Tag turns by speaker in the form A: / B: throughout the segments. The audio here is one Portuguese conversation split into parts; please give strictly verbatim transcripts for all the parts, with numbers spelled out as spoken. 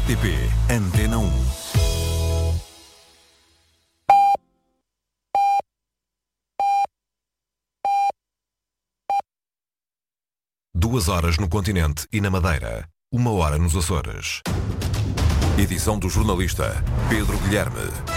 A: R T P Antena um. Duas horas no continente e na Madeira. Uma hora nos Açores. Edição do jornalista Pedro Guilherme.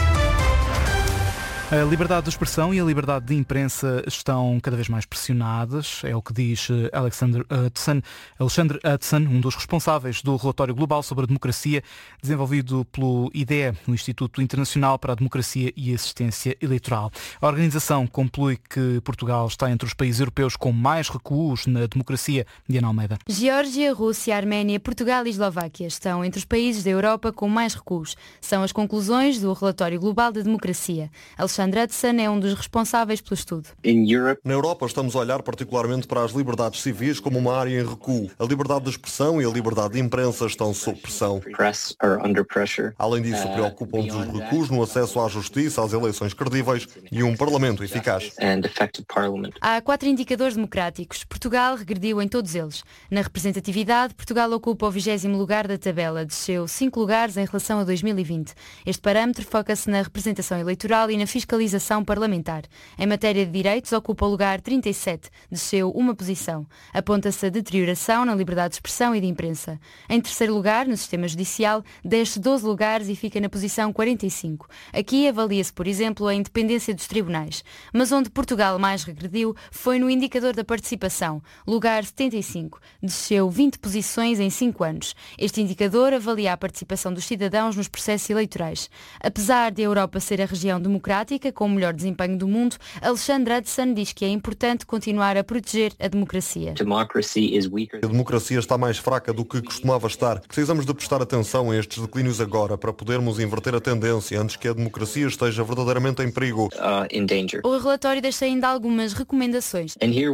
B: A liberdade de expressão e a liberdade de imprensa estão cada vez mais pressionadas, é o que diz Alexander Hudson, Alexandre Hudson, um dos responsáveis do relatório global sobre a democracia, desenvolvido pelo I D E, o Instituto Internacional para a Democracia e Assistência Eleitoral. A organização conclui que Portugal está entre os países europeus com mais recuos na democracia. Diana Almeida.
C: Geórgia, Rússia, Arménia, Portugal e Eslováquia estão entre os países da Europa com mais recuos. São as conclusões do relatório global da democracia. Alexandre Hudson é um dos responsáveis pelo estudo.
D: Na Europa estamos a olhar particularmente para as liberdades civis como uma área em recuo. A liberdade de expressão e a liberdade de imprensa estão sob pressão. Além disso, preocupam-nos os recuos no acesso à justiça, às eleições credíveis e um parlamento eficaz.
C: Há quatro indicadores democráticos. Portugal regrediu em todos eles. Na representatividade, Portugal ocupa o vigésimo lugar da tabela, desceu cinco lugares em relação a dois mil e vinte. Este parâmetro foca-se na representação eleitoral e na fiscalização parlamentar. Em matéria de direitos, ocupa o lugar trinta e sete, desceu uma posição. Aponta-se a deterioração na liberdade de expressão e de imprensa. Em terceiro lugar, no sistema judicial, desce doze lugares e fica na posição quarenta e cinco. Aqui avalia-se, por exemplo, a independência dos tribunais. Mas onde Portugal mais regrediu foi no indicador da participação, lugar setenta e cinco. Desceu vinte posições em cinco anos. Este indicador avalia a participação dos cidadãos nos processos eleitorais. Apesar de a Europa ser a região democrática com o melhor desempenho do mundo, Alexandre Hudson diz que é importante continuar a proteger a democracia.
D: A democracia está mais fraca do que costumava estar. Precisamos de prestar atenção a estes declínios agora para podermos inverter a tendência antes que a democracia esteja verdadeiramente em perigo.
C: O relatório deixa ainda algumas recomendações.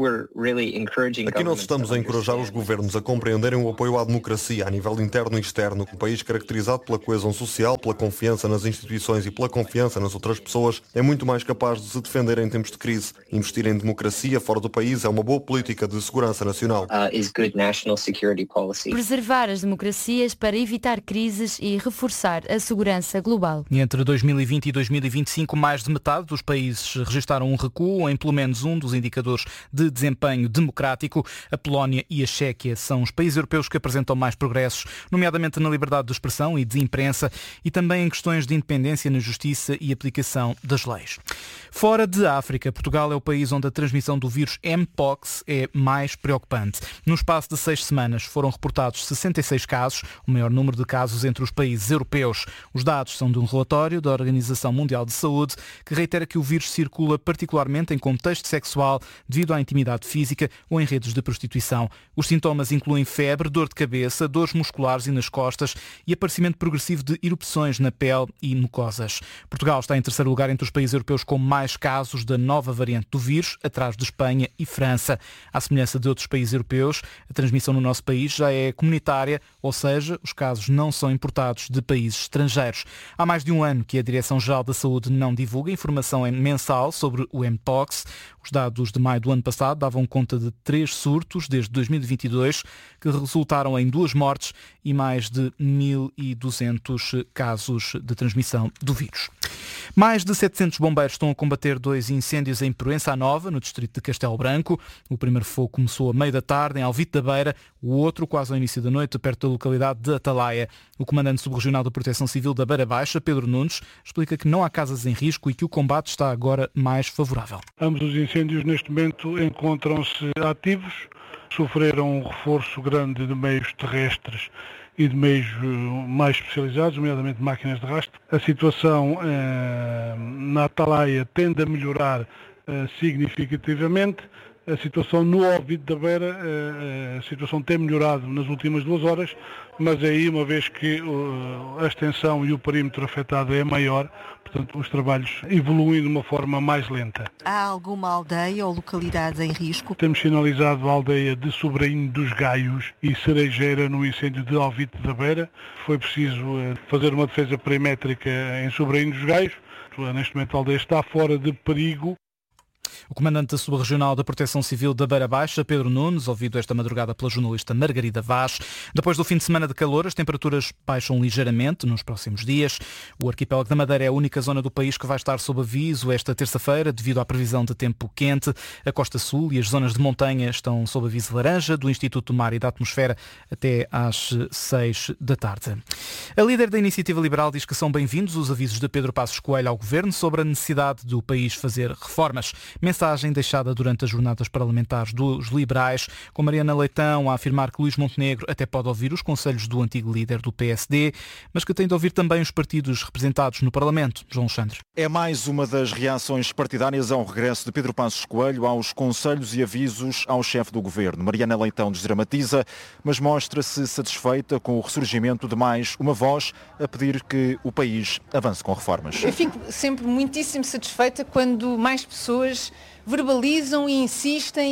D: Aqui nós estamos a encorajar os governos a compreenderem o apoio à democracia a nível interno e externo. Um país caracterizado pela coesão social, pela confiança nas instituições e pela confiança nas outras pessoas é muito mais capaz de se defender em tempos de crise. Investir em democracia fora do país é uma boa política de segurança nacional.
C: Preservar as democracias para evitar crises e reforçar a segurança global.
B: E entre dois mil e vinte e dois mil e vinte e cinco, mais de metade dos países registaram um recuo em pelo menos um dos indicadores de desempenho democrático. A Polónia e a Chequia são os países europeus que apresentam mais progressos, nomeadamente na liberdade de expressão e de imprensa e também em questões de independência na justiça e aplicação das leis. Fora de África, Portugal é o país onde a transmissão do vírus M-Pox é mais preocupante. No espaço de seis semanas foram reportados sessenta e seis casos, o maior número de casos entre os países europeus. Os dados são de um relatório da Organização Mundial de Saúde que reitera que o vírus circula particularmente em contexto sexual devido à intimidade física ou em redes de prostituição. Os sintomas incluem febre, dor de cabeça, dores musculares e nas costas e aparecimento progressivo de erupções na pele e mucosas. Portugal está em terceiro lugar entre os países europeus com mais casos da nova variante do vírus, atrás de Espanha e França. À semelhança de outros países europeus, a transmissão no nosso país já é comunitária, ou seja, os casos não são importados de países estrangeiros. Há mais de um ano que a Direção-Geral da Saúde não divulga informação mensal sobre o M-Pox. Os dados de maio do ano passado davam conta de três surtos desde dois mil e vinte e dois, que resultaram em duas mortes e mais de mil e duzentos casos de transmissão do vírus. Mais de setecentos bombeiros estão a combater dois incêndios em Proença Nova, no distrito de Castelo Branco. O primeiro fogo começou a meio da tarde, em Alvite da Beira, o outro quase ao início da noite, perto da localidade de Atalaia. O comandante subregional da Proteção Civil da Beira Baixa, Pedro Nunes, explica que não há casas em risco e que o combate está agora mais favorável.
E: Ambos os incêndios neste momento encontram-se ativos, sofreram um reforço grande de meios terrestres e de meios mais especializados, nomeadamente máquinas de rastro. A situação eh, na Atalaia tende a melhorar eh, significativamente. A situação no Alvite da Beira, eh, a situação tem melhorado nas últimas duas horas, mas aí, uma vez que uh, a extensão e o perímetro afetado é maior, portanto, os trabalhos evoluem de uma forma mais lenta.
F: Há alguma aldeia ou localidade em risco?
E: Temos sinalizado a aldeia de Sobrainho dos Gaios e Cerejeira no incêndio de Alvite da Beira. Foi preciso uh, fazer uma defesa perimétrica em Sobrainho dos Gaios. Neste momento a aldeia está fora de perigo.
B: O comandante da Subregional da Proteção Civil da Beira Baixa, Pedro Nunes, ouvido esta madrugada pela jornalista Margarida Vaz. Depois do fim de semana de calor, as temperaturas baixam ligeiramente nos próximos dias. O arquipélago da Madeira é a única zona do país que vai estar sob aviso esta terça-feira, devido à previsão de tempo quente. A Costa Sul e as zonas de montanha estão sob aviso laranja do Instituto do Mar e da Atmosfera até às seis da tarde. A líder da Iniciativa Liberal diz que são bem-vindos os avisos de Pedro Passos Coelho ao Governo sobre a necessidade do país fazer reformas. Mensagem deixada durante as jornadas parlamentares dos liberais, com Mariana Leitão a afirmar que Luís Montenegro até pode ouvir os conselhos do antigo líder do P S D, mas que tem de ouvir também os partidos representados no Parlamento. João Alexandre.
G: É mais uma das reações partidárias ao regresso de Pedro Passos Coelho aos conselhos e avisos ao chefe do Governo. Mariana Leitão desdramatiza, mas mostra-se satisfeita com o ressurgimento de mais uma voz a pedir que o país avance com reformas.
H: Eu fico sempre muitíssimo satisfeita quando mais pessoas verbalizam e insistem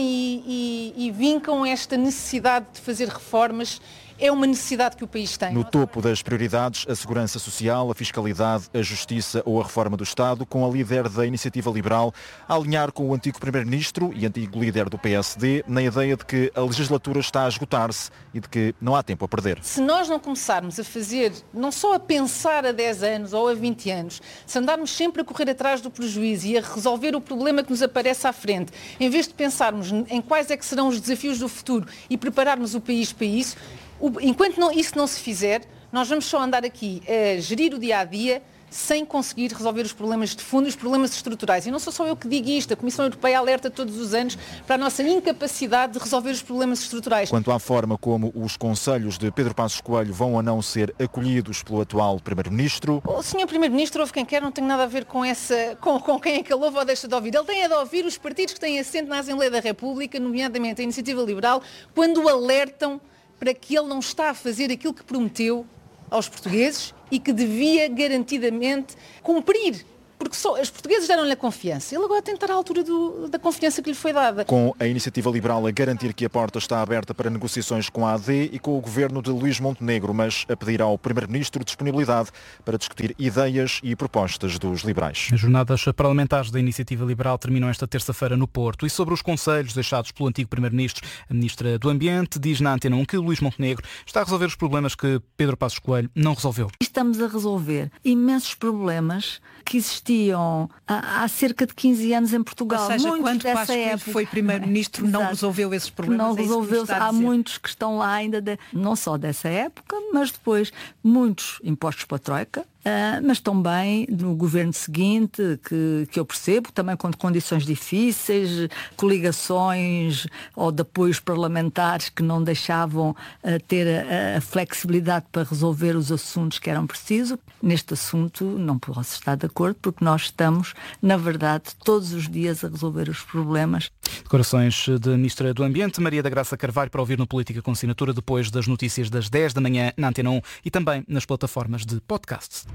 H: e, e, e vincam esta necessidade de fazer reformas. É uma necessidade que o país tem.
G: No topo das prioridades, a segurança social, a fiscalidade, a justiça ou a reforma do Estado, com a líder da Iniciativa Liberal a alinhar com o antigo Primeiro-Ministro e antigo líder do P S D na ideia de que a legislatura está a esgotar-se e de que não há tempo a perder.
H: Se nós não começarmos a fazer, não só a pensar a dez anos ou a vinte anos, se andarmos sempre a correr atrás do prejuízo e a resolver o problema que nos aparece à frente, em vez de pensarmos em quais é que serão os desafios do futuro e prepararmos o país para isso, enquanto não, isso não se fizer, nós vamos só andar aqui a gerir o dia-a-dia sem conseguir resolver os problemas de fundo e os problemas estruturais. E não sou só eu que digo isto, a Comissão Europeia alerta todos os anos para a nossa incapacidade de resolver os problemas estruturais.
G: Quanto à forma como os conselhos de Pedro Passos Coelho vão ou não ser acolhidos pelo atual Primeiro-Ministro...
H: O senhor Primeiro-Ministro ouve quem quer, não tem nada a ver com, essa, com, com quem é que ele ouve ou deixa de ouvir. Ele tem a de ouvir os partidos que têm assento na Assembleia da República, nomeadamente a Iniciativa Liberal, quando alertam para que ele não está a fazer aquilo que prometeu aos portugueses e que devia garantidamente cumprir. Porque só, os portugueses deram-lhe a confiança. Ele agora tem de estar à altura do, da confiança que lhe foi dada.
G: Com a Iniciativa Liberal a garantir que a porta está aberta para negociações com a A D e com o governo de Luís Montenegro, mas a pedir ao Primeiro-Ministro disponibilidade para discutir ideias e propostas dos liberais.
B: As jornadas parlamentares da Iniciativa Liberal terminam esta terça-feira no Porto. E sobre os conselhos deixados pelo antigo Primeiro-Ministro, a Ministra do Ambiente diz na Antena um que Luís Montenegro está a resolver os problemas que Pedro Passos Coelho não resolveu.
I: Estamos a resolver imensos problemas que existiam há, há cerca de quinze anos em Portugal.
F: Ou seja,
I: muitos
F: quando
I: dessa
F: Passos Coelho
I: época
F: foi Primeiro-Ministro, não resolveu esses problemas.
I: Não
F: é
I: resolveu. Há muitos que estão lá ainda, de, não só dessa época, mas depois muitos impostos para a Troika. Uh, mas também no governo seguinte, que, que eu percebo, também com condições difíceis, coligações ou de apoios parlamentares que não deixavam uh, ter a, a flexibilidade para resolver os assuntos que eram precisos. Neste assunto não posso estar de acordo, porque nós estamos, na verdade, todos os dias a resolver os problemas.
B: Declarações da Ministra do Ambiente, Maria da Graça Carvalho, para ouvir no Política com Assinatura depois das notícias das dez da manhã na Antena um e também nas plataformas de podcast.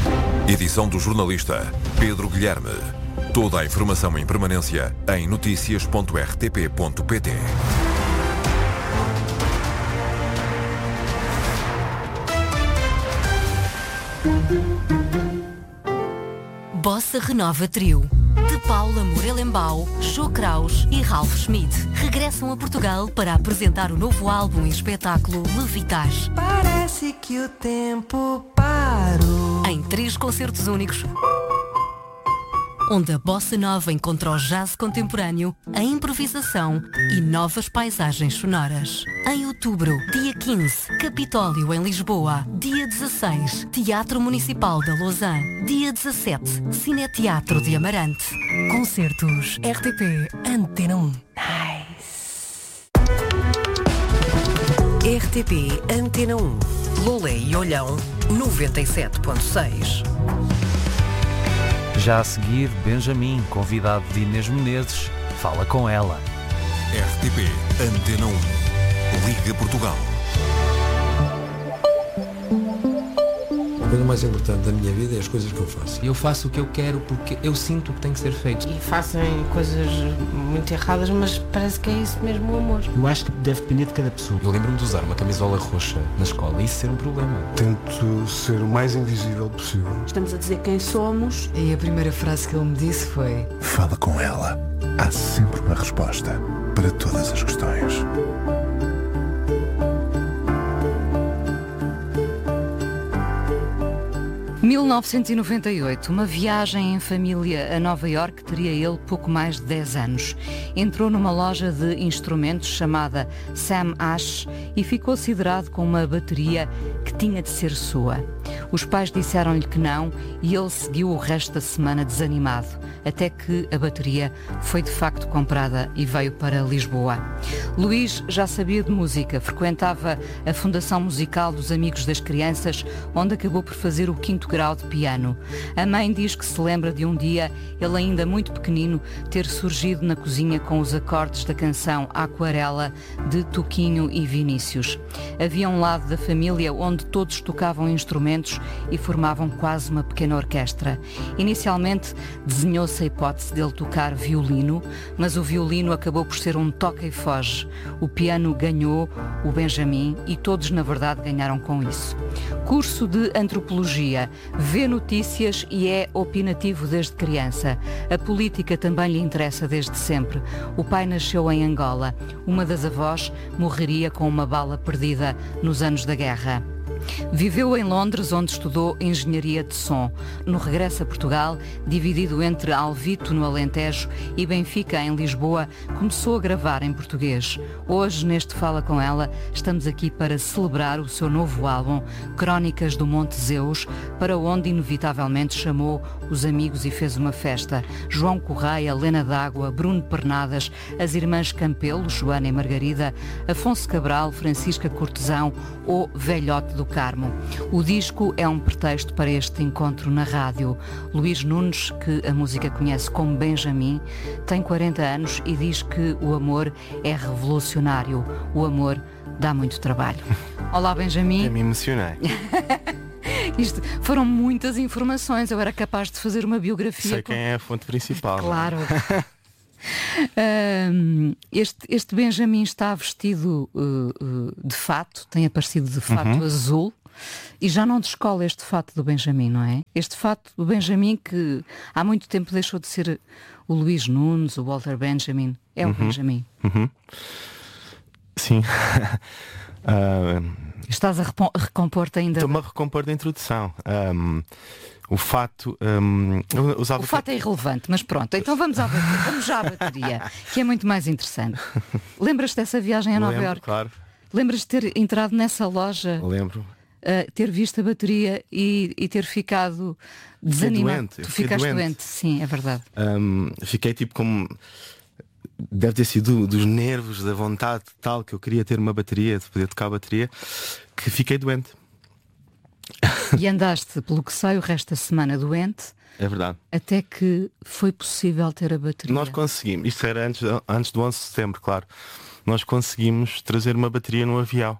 A: Edição do jornalista Pedro Guilherme. Toda a informação em permanência em notícias ponto r t p ponto p t.
J: Bossa Renova Trio, de Paula Morelembau, Jô Kraus e Ralph Schmidt, regressam a Portugal para apresentar o novo álbum e espetáculo Levitar.
K: Parece que o tempo parou.
J: Em três concertos únicos, onde a bossa nova encontra o jazz contemporâneo, a improvisação e novas paisagens sonoras. Em outubro, dia quinze, Capitólio em Lisboa. Dia dezasseis, Teatro Municipal da Lausanne. Dia dezassete, Cineteatro de Amarante. Concertos R T P Antena um.
K: Nice. R T P Antena um. Lolé e Olhão, noventa e sete ponto seis.
L: Já a seguir, Benjamin, convidado de Inês Menezes, fala com ela.
A: R T P Antena um. Liga Portugal.
M: coisa mais importante da minha vida é as coisas que eu faço.
N: Eu faço o que eu quero porque eu sinto que tem que ser feito.
O: E fazem coisas muito erradas, mas parece que é isso mesmo o amor.
P: Eu acho que deve depender de cada pessoa.
N: Eu lembro-me de usar uma camisola roxa na escola e isso ser um problema.
Q: Tento ser o mais invisível possível.
R: Estamos a dizer quem somos.
S: E a primeira frase que ele me disse foi:
T: fala com ela. Há sempre uma resposta para todas as questões.
C: mil novecentos e noventa e oito, uma viagem em família a Nova Iorque, teria ele pouco mais de dez anos. Entrou numa loja de instrumentos chamada Sam Ash e ficou siderado com uma bateria que tinha de ser sua. Os pais disseram-lhe que não e ele seguiu o resto da semana desanimado, até que a bateria foi de facto comprada e veio para Lisboa. Luís já sabia de música, frequentava a Fundação Musical dos Amigos das Crianças, onde acabou por fazer o quinto grau de piano. A mãe diz que se lembra de um dia, ele ainda muito pequenino, ter surgido na cozinha com os acordes da canção Aquarela de Toquinho e Vinícius. Havia um lado da família onde todos tocavam instrumentos e formavam quase uma pequena orquestra. Inicialmente desenhou-se a hipótese dele tocar violino, mas o violino acabou por ser um toca e foge. O piano ganhou o Benjamin e todos na verdade ganharam com isso. Curso de Antropologia, vê notícias e é opinativo desde criança. A política também lhe interessa desde sempre. O pai nasceu em Angola. Uma das avós morreria com uma bala perdida nos anos da guerra. Viveu em Londres, onde estudou Engenharia de Som. No regresso a Portugal, dividido entre Alvito, no Alentejo, e Benfica, em Lisboa, começou a gravar em português. Hoje, neste Fala Com Ela, estamos aqui para celebrar o seu novo álbum, Crónicas do Monte Zeus, para onde inevitavelmente chamou os amigos e fez uma festa. João Correia, Lena D'Água, Bruno Pernadas, as irmãs Campelo, Joana e Margarida, Afonso Cabral, Francisca Cortesão ou Velhote do Carmo. O disco é um pretexto para este encontro na rádio. Luís Nunes, que a música conhece como Benjamin, tem quarenta anos e diz que o amor é revolucionário. O amor dá muito trabalho. Olá, Benjamin.
U: Eu me emocionei.
C: Isto foram muitas informações. Eu era capaz de fazer uma biografia.
U: Sei
C: com...
U: quem é a fonte principal.
C: Claro. Uh, este, este Benjamin está vestido uh, uh, de fato, tem aparecido de fato uhum. azul e já não descola este fato do Benjamin, não é? Este fato do Benjamin que há muito tempo deixou de ser o Luís Nunes, o Walter Benjamin, é o
U: uhum.
C: Benjamin.
U: Uhum. Sim. uh...
C: Estás a recompor-te ainda?
U: Estou-me a recompor da introdução. Um, o fato... Um, usava...
C: O fato é irrelevante, mas pronto. Então vamos, à bateria, vamos já à bateria, que é muito mais interessante. Lembras-te dessa viagem a Nova
U: Lembro,
C: Iorque?
U: Claro.
C: Lembras-te de ter entrado nessa loja?
U: Lembro.
C: Uh, ter visto a bateria e, e ter ficado desanimado?
U: Doente,
C: tu ficaste doente. doente, sim, é verdade.
U: Um, fiquei tipo como... Deve ter sido dos nervos, da vontade tal que eu queria ter uma bateria, de poder tocar a bateria, que fiquei doente.
C: E andaste, pelo que sei, o resto da semana doente.
U: É verdade.
C: Até que foi possível ter a bateria.
U: Nós conseguimos, isto era antes, antes do onze de setembro, claro. Nós conseguimos trazer uma bateria no avião.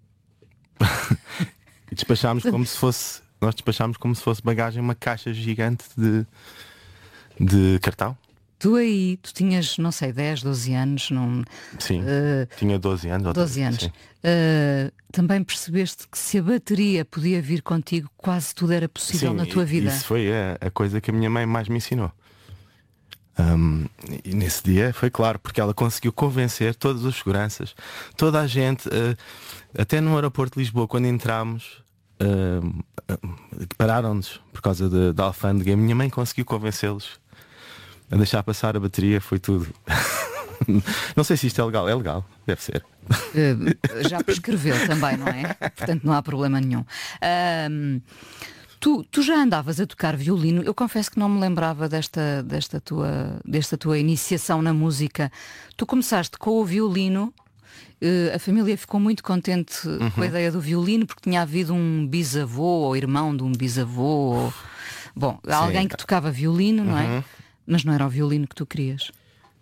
U: E despachámos como se fosse, nós despachámos como se fosse bagagem, uma caixa gigante de, de cartão.
C: Tu aí, tu tinhas, não sei, dez, doze anos, não...
U: Sim, uh, tinha doze anos.
C: doze anos. Uh, também percebeste que se a bateria podia vir contigo, quase tudo era possível sim, na tua vida.
U: Isso foi a, a coisa que a minha mãe mais me ensinou. Um, e nesse dia foi claro, porque ela conseguiu convencer todos os seguranças, toda a gente, uh, até no aeroporto de Lisboa, quando entramos, uh, uh, pararam-nos por causa de, da alfândega. A minha mãe conseguiu convencê-los a deixar passar a bateria, foi tudo. Não sei se isto é legal. É legal, deve ser.
C: Uh, já prescreveu também, não é? Portanto não há problema nenhum. Uh, tu, tu já andavas a tocar violino. Eu confesso que não me lembrava desta, desta, tua, desta tua iniciação na música. Tu começaste com o violino. Uh, a família ficou muito contente uhum. com a ideia do violino, porque tinha havido um bisavô ou irmão de um bisavô ou... Bom, sim. Alguém que tocava violino, não é? Uhum. Mas não era o violino que tu querias.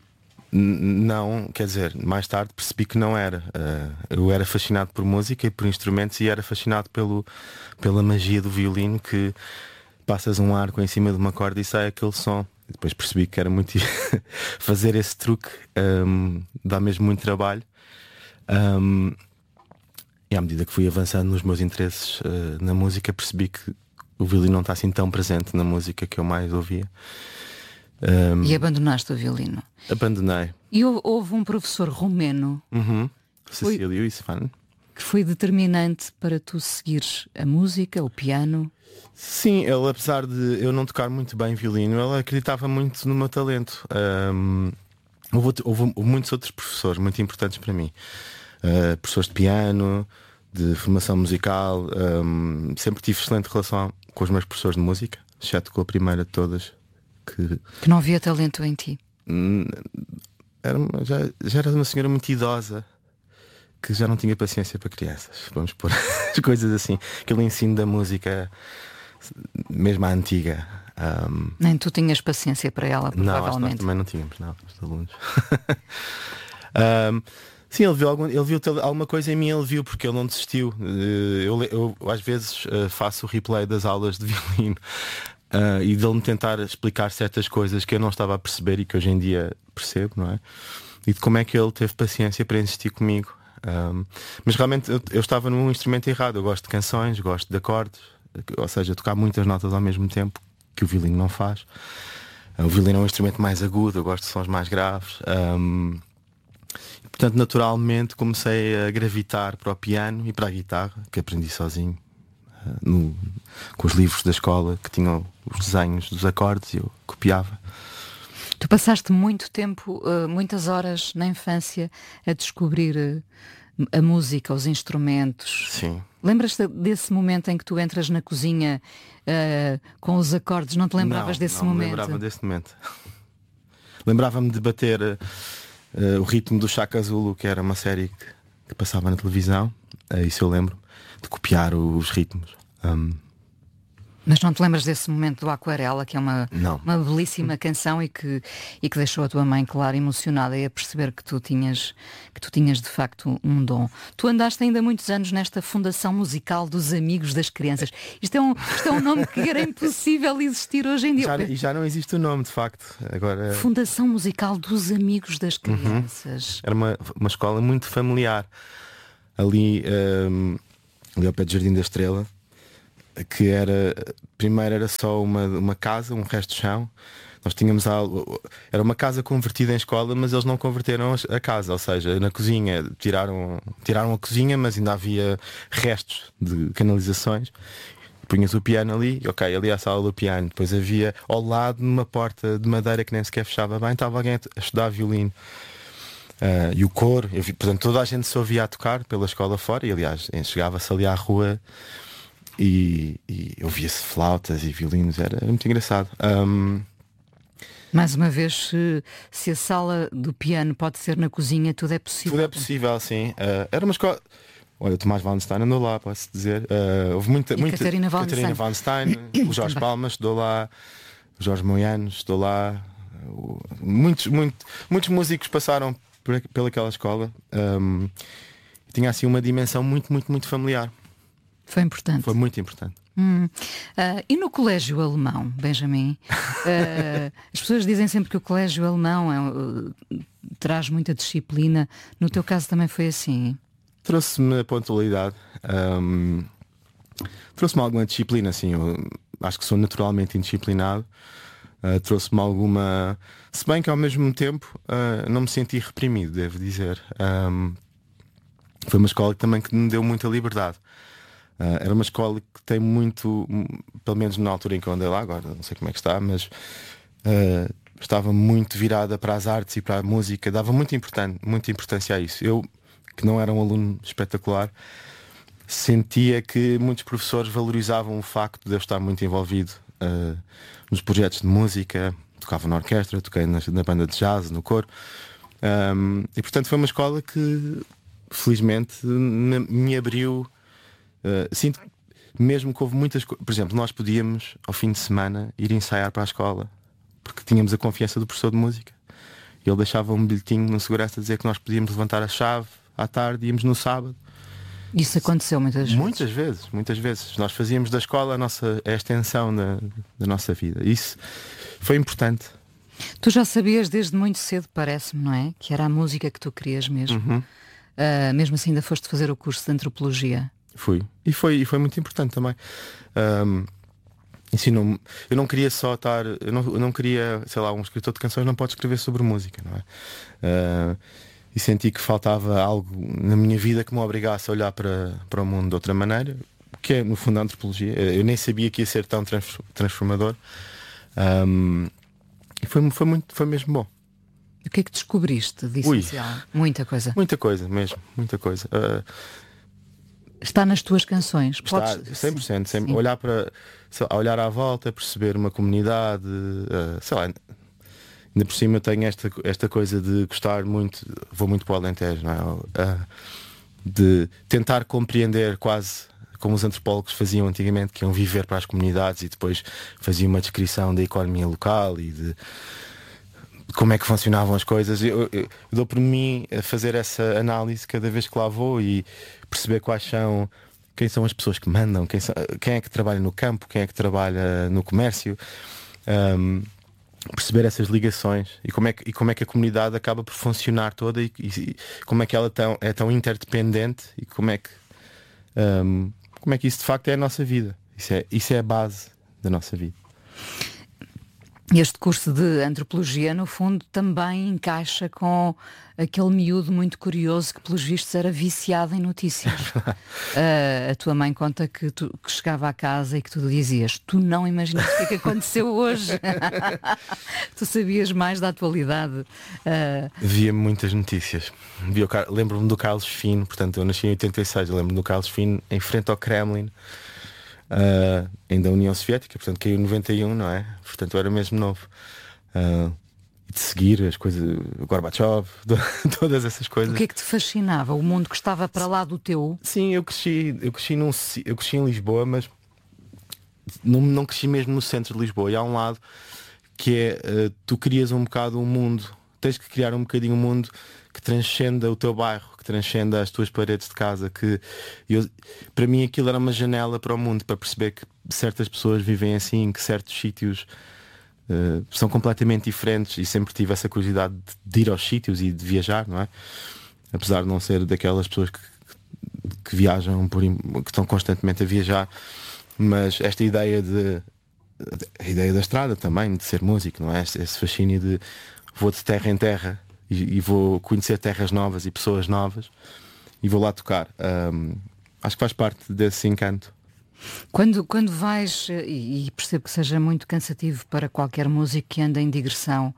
U: Não, quer dizer, mais tarde percebi que não era. Uh, eu era fascinado por música e por instrumentos e era fascinado pelo, pela magia do violino, que passas um arco em cima de uma corda e sai aquele som. E depois percebi que era muito fazer esse truque, um, dá mesmo muito trabalho. Um, e à medida que fui avançando nos meus interesses uh, na música, percebi que o violino não está assim tão presente na música que eu mais ouvia. Um,
F: e abandonaste o violino?
U: Abandonei.
F: E houve um professor romeno,
U: uhum. Cecílio Isfan,
F: que foi determinante para tu seguires a música, o piano?
U: Sim, ele, apesar de eu não tocar muito bem violino, ele acreditava muito no meu talento. Um, houve, houve muitos outros professores muito importantes para mim. Uh, professores de piano, de formação musical. Um, sempre tive excelente relação com os meus professores de música, exceto com a primeira de todas. Que,
F: que não havia talento em ti?
U: Era uma, já, já era uma senhora muito idosa, que já não tinha paciência para crianças. Vamos pôr as coisas assim. Aquele ensino da música, mesmo à antiga. Um...
F: Nem tu tinhas paciência para ela, provavelmente.
U: Não, nós também não tínhamos, não, os alunos. um, sim, ele viu, algum, ele viu alguma coisa em mim, ele viu, porque ele não desistiu. Eu, eu, eu às vezes faço o replay das aulas de violino. Uh, e dele me tentar explicar certas coisas que eu não estava a perceber e que hoje em dia percebo, não é? E de como é que ele teve paciência para insistir comigo. Um, mas realmente eu, eu estava num instrumento errado. Eu gosto de canções, gosto de acordes, ou seja, tocar muitas notas ao mesmo tempo, que o violino não faz. Uh, o violino é um instrumento mais agudo, eu gosto de sons mais graves. Um, e, portanto, naturalmente comecei a gravitar para o piano e para a guitarra, que aprendi sozinho. No, com os livros da escola que tinham os desenhos dos acordes e eu copiava.
F: Tu passaste muito tempo, uh, muitas horas na infância a descobrir uh, a música, os instrumentos.
U: Sim.
F: Lembras-te desse momento em que tu entras na cozinha uh, com os acordes? Não te lembravas
U: não,
F: desse
U: não
F: momento?
U: Não, lembrava desse momento. Lembrava-me de bater uh, o ritmo do Chaka Zulu, que era uma série que, que passava na televisão. Uh, isso eu lembro. De copiar os ritmos. Um...
F: Mas não te lembras desse momento do Aquarela, que é uma,
U: não.
F: uma belíssima canção e que, e que deixou a tua mãe, claro, emocionada e a perceber que tu tinhas, que tu tinhas de facto um dom. Tu andaste ainda muitos anos nesta Fundação Musical dos Amigos das Crianças. Isto é um, isto é um nome que era impossível existir hoje em dia.
U: Já, e já não existe o nome, de facto. Agora...
F: Fundação Musical dos Amigos das Crianças.
U: Uhum. Era uma, uma escola muito familiar. Ali... Um... ali ao pé do Jardim da Estrela, que era, primeiro era só uma, uma casa, um resto de chão. Nós tínhamos algo, era uma casa convertida em escola, mas eles não converteram a casa, ou seja, na cozinha tiraram, tiraram a cozinha, mas ainda havia restos de canalizações. Punhas o piano ali, ok, ali é a sala do piano. Depois havia ao lado, numa porta de madeira que nem sequer fechava bem, estava alguém a estudar violino. Uh, e o coro, eu vi, portanto toda a gente se ouvia a tocar pela escola fora. E aliás, chegava-se ali à rua e, e ouvia-se flautas e violinos. Era muito engraçado. um...
F: Mais uma vez, se, se a sala do piano pode ser na cozinha, tudo é possível.
U: Tudo é possível, sim. uh, Era uma escola. Olha, o Tomás Wallenstein andou lá, posso dizer. uh, Houve muita,
F: e
U: muita
F: Catarina Wallenstein,
U: Catarina Wallenstein O Jorge Palmas estudou lá, o Jorge Moiano estudou lá. Muitos, muito, muitos músicos passaram pelaquela escola. Um, tinha assim uma dimensão muito, muito, muito familiar.
F: Foi importante.
U: Foi muito importante.
F: Hum. Uh, e no colégio alemão, Benjamin, uh, as pessoas dizem sempre que o colégio alemão é, uh, traz muita disciplina. No teu caso também foi assim?
U: Trouxe-me a pontualidade. Um, trouxe-me alguma disciplina, assim. Eu acho que sou naturalmente indisciplinado. Uh, trouxe-me alguma... Se bem que ao mesmo tempo uh, não me senti reprimido, devo dizer. Um, foi uma escola também que me deu muita liberdade. Uh, era uma escola que tem muito, pelo menos na altura em que eu andei lá, agora não sei como é que está, mas uh, estava muito virada para as artes e para a música, dava muito importante, muita importância a isso. Eu, que não era um aluno espetacular, sentia que muitos professores valorizavam o facto de eu estar muito envolvido uh, nos projetos de música. Tocava na orquestra, toquei na, na banda de jazz, no coro. Um, e portanto foi uma escola que felizmente me, me abriu. Uh, sinto mesmo que houve muitas coisas. Por exemplo, nós podíamos ao fim de semana ir ensaiar para a escola, porque tínhamos a confiança do professor de música. Ele deixava um bilhetinho no segurança a dizer que nós podíamos levantar a chave à tarde, íamos no sábado.
F: Isso aconteceu muitas vezes?
U: Muitas vezes, muitas vezes. Nós fazíamos da escola a, nossa, a extensão da, da nossa vida. Isso foi importante.
F: Tu já sabias desde muito cedo, parece-me, não é? Que era a música que tu querias mesmo.
U: Uhum.
F: Uh, mesmo assim ainda foste fazer o curso de Antropologia.
U: Fui. E foi, e foi muito importante também. Um, ensinou-me. Eu não queria só estar. Eu não, eu não queria, sei lá, um escritor de canções não pode escrever sobre música, não é? Uh, e senti que faltava algo na minha vida que me obrigasse a olhar para, para o mundo de outra maneira, que é no fundo a antropologia. Eu nem sabia que ia ser tão transformador. Um, e foi, foi, muito, foi mesmo bom.
F: O que é que descobriste de essencial? Ui, muita coisa.
U: Muita coisa mesmo, muita coisa. Uh,
F: Está nas tuas canções.
U: Está,
F: Podes...
U: cem por cento, sempre. Olhar para, olhar à volta, perceber uma comunidade, uh, sei lá. Ainda por cima eu tenho esta, esta coisa de gostar muito, vou muito para o Alentejo, não é? Uh, de tentar compreender quase como os antropólogos faziam antigamente, que iam viver para as comunidades e depois faziam uma descrição da economia local e de como é que funcionavam as coisas. Eu, eu, eu dou por mim a fazer essa análise cada vez que lá vou e perceber quais são, quem são as pessoas que mandam, quem, são, quem é que trabalha no campo, quem é que trabalha no comércio. Um, perceber essas ligações e como é que, e como é que a comunidade acaba por funcionar toda e, e como é que ela tão, é tão interdependente e como é que um, como é que isso de facto é a nossa vida. Isso é, isso é a base da nossa vida.
F: Este curso de Antropologia, no fundo, também encaixa com aquele miúdo muito curioso que, pelos vistos, era viciado em notícias. uh, a tua mãe conta que, tu, que chegava à casa e que tu dizias: tu não imaginas o que é que aconteceu hoje. Tu sabias mais da atualidade. Uh...
U: Via muitas notícias. Via Car... Lembro-me do Carlos Fino, portanto, eu nasci em oitenta e seis, lembro-me do Carlos Fino em frente ao Kremlin. Uh, ainda a União Soviética, portanto caiu em noventa e um, não é? Portanto eu era mesmo novo. Uh, de seguir as coisas, Gorbachev, todas essas coisas.
F: O que é que te fascinava? O mundo que estava para lá do teu?
U: Sim, eu cresci, eu cresci, num, eu cresci em Lisboa, mas não, não cresci mesmo no centro de Lisboa. E há um lado que é, uh, tu crias um bocado um mundo, tens que criar um bocadinho um mundo que transcenda o teu bairro, que transcenda as tuas paredes de casa, que eu, para mim aquilo era uma janela para o mundo, para perceber que certas pessoas vivem assim, que certos sítios uh, são completamente diferentes, e sempre tive essa curiosidade de, de ir aos sítios e de viajar, não é? Apesar de não ser daquelas pessoas que, que viajam, por, que estão constantemente a viajar, mas esta ideia de a ideia da estrada também, de ser músico, não é? Esse, esse fascínio de vou de terra em terra e, e vou conhecer terras novas e pessoas novas e vou lá tocar. Um, acho que faz parte desse encanto.
F: Quando, quando vais, e percebo que seja muito cansativo para qualquer músico que anda em digressão,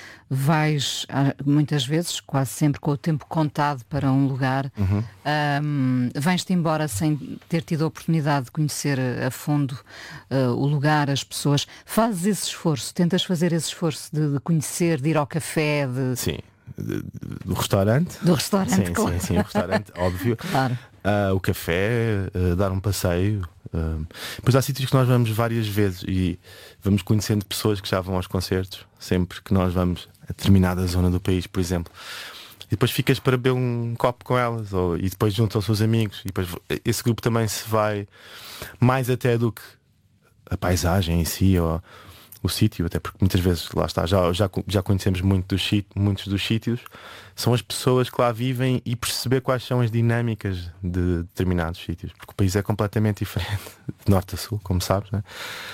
F: vais muitas vezes, quase sempre com o tempo contado para um lugar, uhum. um, vais-te embora sem ter tido a oportunidade de conhecer a fundo uh, o lugar, as pessoas. Fazes esse esforço, tentas fazer esse esforço de, de conhecer, de ir ao café, de...
U: Sim, de, de, do restaurante.
F: Do restaurante,
U: sim,
F: claro.
U: Sim, sim, o restaurante, óbvio.
F: Claro.
U: Uh, o café, uh, dar um passeio. Uh, depois há sítios que nós vamos várias vezes e vamos conhecendo pessoas que já vão aos concertos, sempre que nós vamos a determinada zona do país, por exemplo. E depois ficas para beber um copo com elas, ou, e depois juntam os seus amigos. E depois esse grupo também se vai mais até do que a paisagem em si, ou o sítio, até porque muitas vezes, lá está, já, já, já conhecemos muito dos, muitos dos sítios. São as pessoas que lá vivem e perceber quais são as dinâmicas de determinados sítios, porque o país é completamente diferente, de norte a sul, como sabes, né?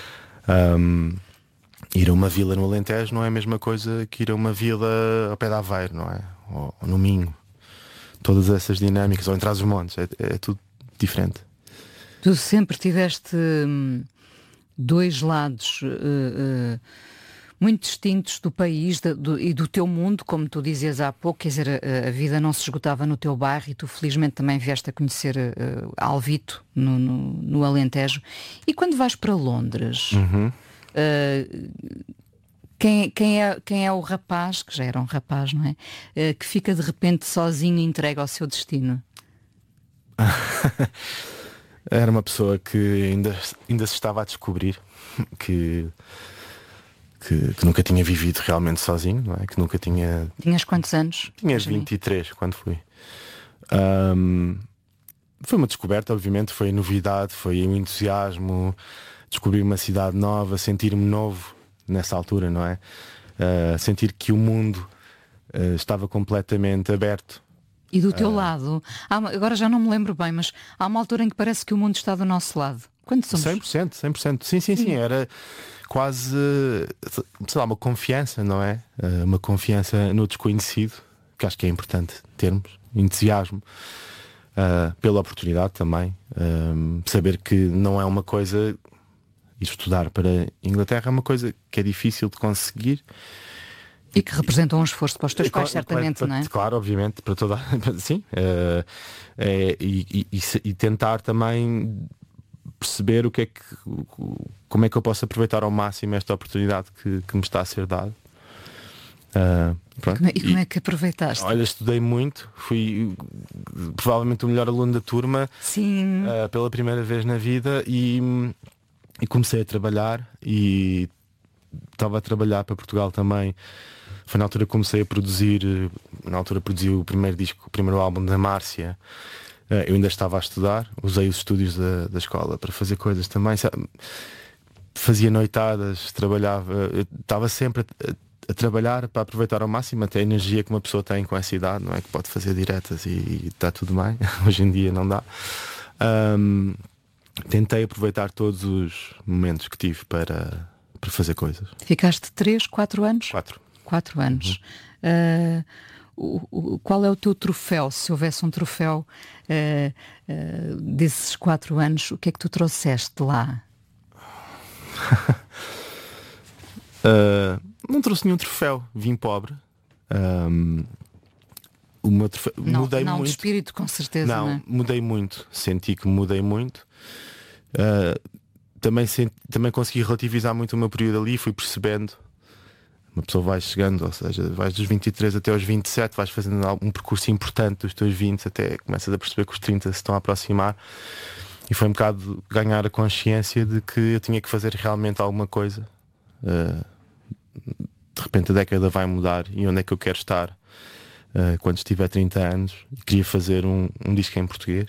U: Um, ir a uma vila no Alentejo não é a mesma coisa que ir a uma vila ao pé de Aveiro, não é? Ou, ou no Minho. Todas essas dinâmicas, ou em Trás-os-Montes, é, é tudo diferente.
F: Tu sempre tiveste hum, dois lados uh, uh, muito distintos do país da, do, e do teu mundo, como tu dizias há pouco, quer dizer, a, a vida não se esgotava no teu bairro e tu felizmente também vieste a conhecer uh, Alvito, no, no, no Alentejo. E quando vais para Londres...
U: Uhum.
F: Uh, quem, quem, é, quem é o rapaz, que já era um rapaz, não é? Uh, que fica de repente sozinho e entregue ao seu destino?
U: Era uma pessoa que ainda, ainda se estava a descobrir, que, que, que nunca tinha vivido realmente sozinho, não é? Que nunca tinha...
F: Tinhas quantos anos?
U: Tinha vinte e três quando fui. Um, foi uma descoberta, obviamente, foi novidade, foi um entusiasmo, descobrir uma cidade nova, sentir-me novo nessa altura, não é? Uh, sentir que o mundo uh, estava completamente aberto.
F: E do teu
U: uh,
F: lado, há, agora já não me lembro bem, mas há uma altura em que parece que o mundo está do nosso lado. Quando somos?
U: cem por cento, cem por cento. Sim, sim, sim, sim. Era quase, sei lá, uma confiança, não é? Uh, uma confiança no desconhecido, que acho que é importante termos, entusiasmo. Uh, pela oportunidade também, uh, saber que não é uma coisa, estudar para a Inglaterra é uma coisa que é difícil de conseguir
F: e que representa um esforço para os teus pais, certamente,
U: claro,
F: não é?
U: Claro, obviamente, para toda sim, uh, é, e, e, e tentar também perceber o que é que, como é que eu posso aproveitar ao máximo esta oportunidade que, que me está a ser dada. Uh,
F: e, como é, e como é que aproveitaste?
U: Olha, estudei muito, fui provavelmente o melhor aluno da turma.
F: Sim.
U: Uh, pela primeira vez na vida e, e comecei a trabalhar e estava a trabalhar para Portugal também. Foi na altura que comecei a produzir, na altura produzi o primeiro disco, o primeiro álbum da Márcia. Uh, eu ainda estava a estudar, usei os estúdios da, da escola para fazer coisas também. Fazia noitadas, trabalhava, eu estava sempre a, a trabalhar para aproveitar ao máximo até a energia que uma pessoa tem com essa idade, não é? Que pode fazer diretas e está tudo bem. Hoje em dia não dá. Um, tentei aproveitar todos os momentos que tive para, para fazer coisas.
F: Ficaste três, quatro anos?
U: Quatro.
F: Quatro anos. Uhum. Uh, o, o, qual é o teu troféu? Se houvesse um troféu uh, uh, desses quatro anos, o que é que tu trouxeste de lá?
U: uh, não trouxe nenhum troféu, vim pobre. Um, o meu troféu,
F: não,
U: mudei
F: não
U: muito.
F: De espírito, com certeza.
U: Não,
F: não é?
U: Mudei muito. Senti que mudei muito. Uh, também, senti, também consegui relativizar muito o meu período ali. Fui percebendo. Uma pessoa vai chegando, ou seja, vais dos vinte e três até aos vinte e sete, vais fazendo um percurso importante dos teus vinte até começas a perceber que os trinta se estão a aproximar. E foi um bocado ganhar a consciência de que eu tinha que fazer realmente alguma coisa. Uh, de repente a década vai mudar e onde é que eu quero estar uh, quando estiver trinta anos. E queria fazer um, um disco em português.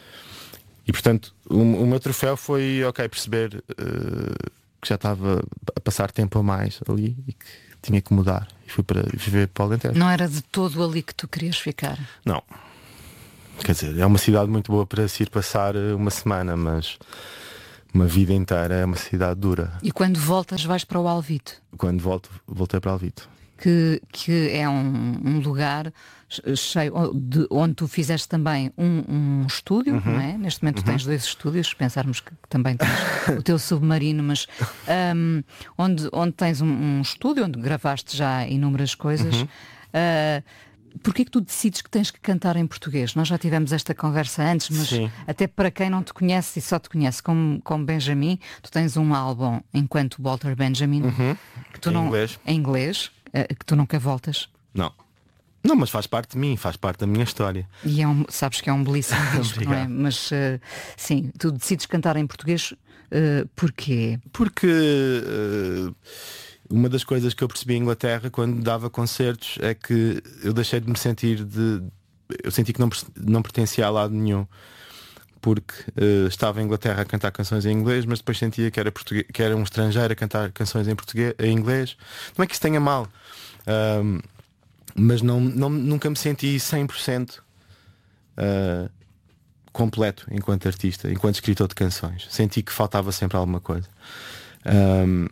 U: E portanto o, o meu troféu foi ok, perceber uh, que já estava a passar tempo a mais ali e que tinha que mudar. E fui para viver para o Alentejo.
F: Não era de todo ali que tu querias ficar?
U: Não. Quer dizer, é uma cidade muito boa para se ir passar uma semana, mas uma vida inteira é uma cidade dura.
F: E quando voltas vais para o Alvito?
U: Quando volto, voltei para o Alvito.
F: Que, que é um, um lugar cheio de, onde tu fizeste também um, um estúdio, uhum. não é? Neste momento uhum. tens dois estúdios, se pensarmos que também tens o teu submarino, mas um, onde, onde tens um, um estúdio onde gravaste já inúmeras coisas. Uhum. Uh, Porquê que tu decides que tens que cantar em português? Nós já tivemos esta conversa antes, mas Sim. até para quem não te conhece e só te conhece como, como Benjamin, tu tens um álbum enquanto Walter Benjamin
U: uhum.
F: que tu
U: em
F: não,
U: inglês.
F: em inglês, que tu nunca voltas.
U: Não. Não, mas faz parte de mim, faz parte da minha história.
F: E é um, sabes que é um belíssimo disco, não é? Mas uh, sim, tu decides cantar em português uh, porquê?
U: Porque uh, uma das coisas que eu percebi em Inglaterra quando dava concertos é que eu deixei de me sentir de. Eu senti que não, não pertencia a lado nenhum. Porque uh, estava em Inglaterra a cantar canções em inglês, mas depois sentia que era, português, que era um estrangeiro a cantar canções em, português, em inglês. Não é que isso tenha mal, uh, mas não, não, nunca me senti cem por cento uh, completo enquanto artista, enquanto escritor de canções. Senti que faltava sempre alguma coisa. Uh,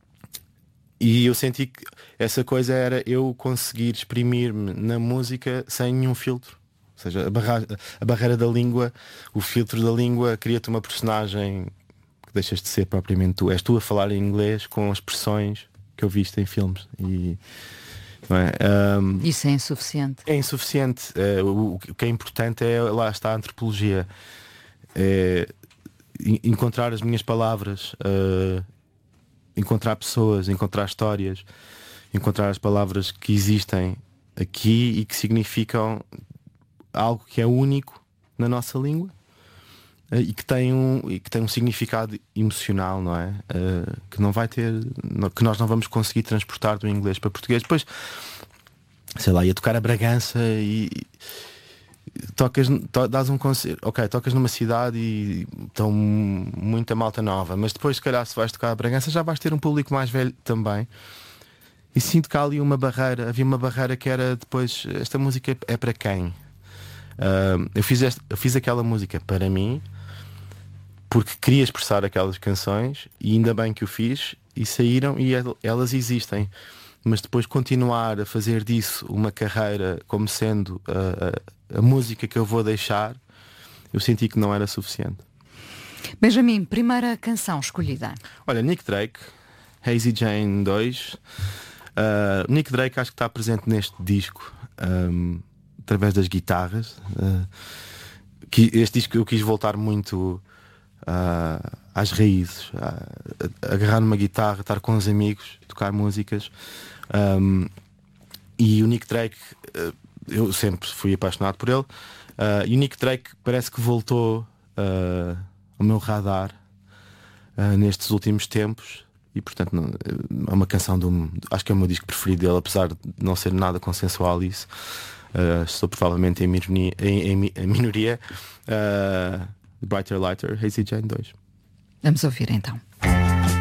U: e eu senti que essa coisa era eu conseguir exprimir-me na música sem nenhum filtro. Ou seja, a, barra, a barreira da língua, o filtro da língua cria-te uma personagem que deixas de ser propriamente tu. És tu a falar em inglês com as expressões que eu viste em filmes. E, não é? um,
F: Isso é insuficiente.
U: É insuficiente. Uh, o, o que é importante é, lá está a antropologia. É encontrar as minhas palavras, uh, encontrar pessoas, encontrar histórias, encontrar as palavras que existem aqui e que significam algo que é único na nossa língua e que tem um, e que tem um significado emocional, não é? Uh, que não vai ter, que nós não vamos conseguir transportar do inglês para português. Depois, sei lá, ia tocar a Bragança e tocas, to, dás um concerto, ok, tocas numa cidade e estão muita malta nova, mas depois se calhar se vais tocar a Bragança já vais ter um público mais velho também. E sinto que há ali uma barreira, havia uma barreira que era depois, esta música é para quem? Uh, eu, fiz esta, eu fiz aquela música para mim, porque queria expressar aquelas canções e ainda bem que o fiz e saíram e elas existem. Mas depois continuar a fazer disso uma carreira como sendo a, a, a música que eu vou deixar, eu senti que não era suficiente.
F: Benjamin, primeira canção escolhida.
U: Olha, Nick Drake, Hazy Jane dois. uh, Nick Drake acho que está presente neste disco um, através das guitarras. uh, que Este disco eu quis voltar muito uh, às raízes, uh, agarrar numa guitarra, estar com os amigos, tocar músicas. Um, e o Nick Drake, uh, eu sempre fui apaixonado por ele, uh, e o Nick Drake parece que voltou uh, ao meu radar uh, nestes últimos tempos. E portanto não, é uma canção do, acho que é o meu disco preferido dele, apesar de não ser nada consensual isso. uh, Estou provavelmente em minoria, em, em, em minoria. uh, Brighter Lighter, Hazy Jane dois.
F: Vamos ouvir então.